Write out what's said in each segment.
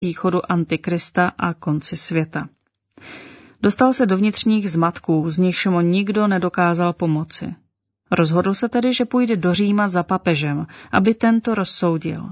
příchodu Antikrista a konci světa. Dostal se do vnitřních zmatků, z nichž mu nikdo nedokázal pomoci. Rozhodl se tedy, že půjde do Říma za papežem, aby tento rozsoudil.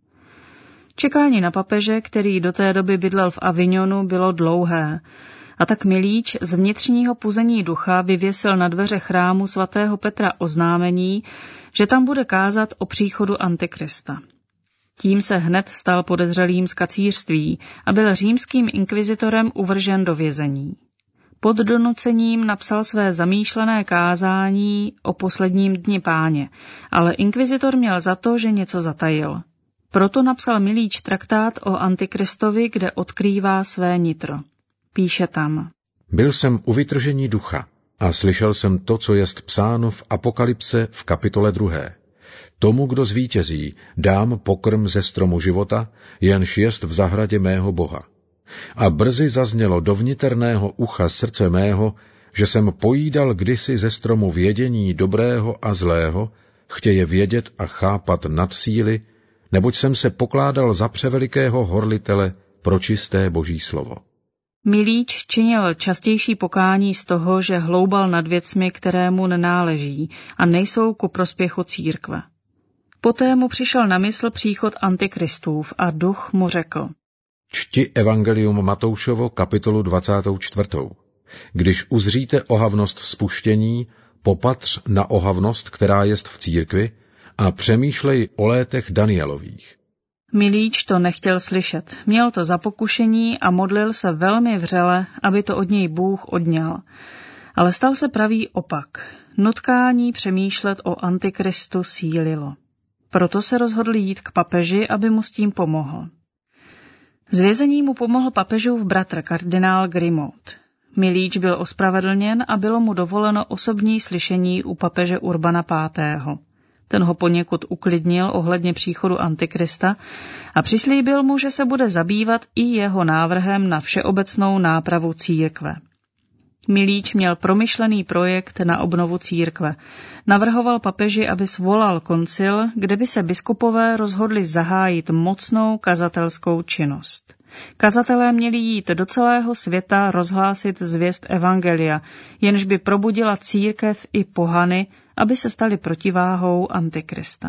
Čekání na papeže, který do té doby bydlel v Avignonu, bylo dlouhé, a tak Milíč z vnitřního puzení ducha vyvěsil na dveře chrámu svatého Petra oznámení, že tam bude kázat o příchodu Antikrista. Tím se hned stal podezřelým z kacířství a byl římským inkvizitorem uvržen do vězení. Pod donucením napsal své zamýšlené kázání o posledním dni Páně, ale inkvizitor měl za to, že něco zatajil. Proto napsal Milíč traktát o Antikristovi, kde odkrývá své nitro. Píše tam: Byl jsem u vytržení ducha a slyšel jsem to, co jest psáno v Apokalypse v kapitole 2. Tomu, kdo zvítězí, dám pokrm ze stromu života, jenž jest v zahradě mého Boha. A brzy zaznělo do vniterného ucha srdce mého, že jsem pojídal kdysi ze stromu vědění dobrého a zlého, chtěje vědět a chápat nad síly, neboť jsem se pokládal za převelikého horlitele pro čisté boží slovo. Milíč činil častější pokání z toho, že hloubal nad věcmi, které mu nenáleží a nejsou ku prospěchu církve. Poté mu přišel na mysl příchod Antikristův a duch mu řekl: Čti Evangelium Matoušovo, kapitolu 24. Když uzříte ohavnost spuštění, popatř na ohavnost, která jest v církvi, a přemýšlej o létech Danielových. Milíč to nechtěl slyšet, měl to za pokušení a modlil se velmi vřele, aby to od něj Bůh odňal. Ale stal se pravý opak. Nutkání přemýšlet o Antikristu sílilo. Proto se rozhodl jít k papeži, aby mu s tím pomohl. Z vězení mu pomohl papežův bratr kardinál Grimaud. Milíč byl ospravedlněn a bylo mu dovoleno osobní slyšení u papeže Urbana V. Ten ho poněkud uklidnil ohledně příchodu Antikrista a přislíbil mu, že se bude zabývat i jeho návrhem na všeobecnou nápravu církve. Milíč měl promyšlený projekt na obnovu církve. Navrhoval papeži, aby svolal koncil, kde by se biskupové rozhodli zahájit mocnou kazatelskou činnost. Kazatelé měli jít do celého světa rozhlásit zvěst evangelia, jenž by probudila církev i pohany, aby se stali protiváhou Antikrista.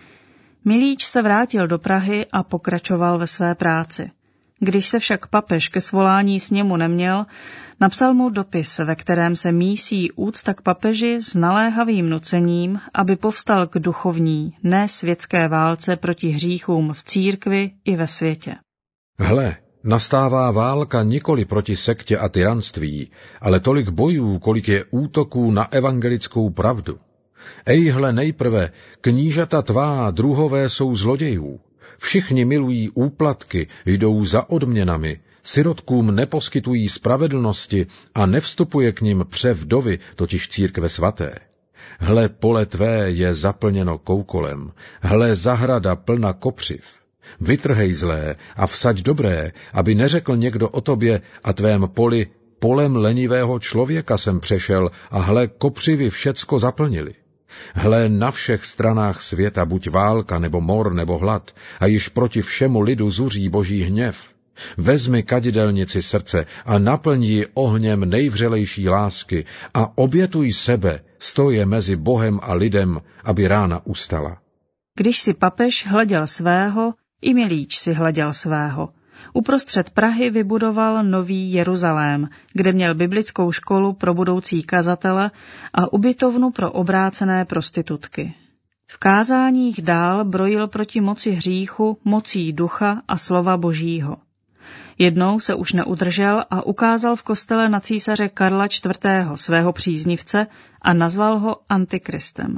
Milíč se vrátil do Prahy a pokračoval ve své práci. Když se však papež ke svolání sněmu neměl, napsal mu dopis, ve kterém se mísí úcta k papeži s naléhavým nucením, aby povstal k duchovní, ne světské válce proti hříchům v církvi i ve světě. Hle, nastává válka nikoli proti sektě a tyranství, ale tolik bojů, kolik je útoků na evangelickou pravdu. Ejhle nejprve, knížata tvá, druhové jsou zlodějů. Všichni milují úplatky, jdou za odměnami, sirotkům neposkytují spravedlnosti a nevstupuje k nim vdovy, totiž církve svaté. Hle, pole tvé je zaplněno koukolem, hle, zahrada plna kopřiv. Vytrhej zlé a vsaď dobré, aby neřekl někdo o tobě a tvém poli, polem lenivého člověka jsem přešel a hle, kopřivy všecko zaplnili. Hle, na všech stranách světa buď válka, nebo mor, nebo hlad, a již proti všemu lidu zuří boží hněv. Vezmi kadidelnici srdce a naplň ji ohněm nejvřelejší lásky a obětuj sebe, stoje mezi Bohem a lidem, aby rána ustala. Když si papež hleděl svého, i Milíč si hleděl svého. Uprostřed Prahy vybudoval Nový Jeruzalém, kde měl biblickou školu pro budoucí kazatele a ubytovnu pro obrácené prostitutky. V kázáních dál brojil proti moci hříchu, mocí ducha a slova božího. Jednou se už neudržel a ukázal v kostele na císaře Karla IV. Svého příznivce a nazval ho Antikristem.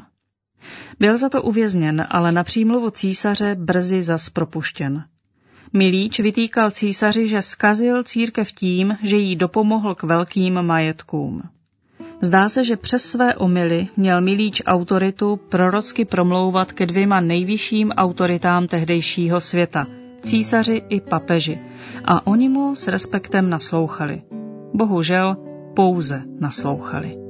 Byl za to uvězněn, ale na přímluvu císaře brzy zas propuštěn. Milíč vytýkal císaři, že zkazil církev tím, že jí dopomohl k velkým majetkům. Zdá se, že přes své omyly měl Milíč autoritu prorocky promlouvat ke dvěma nejvyšším autoritám tehdejšího světa, císaři i papeži, a oni mu s respektem naslouchali. Bohužel pouze naslouchali.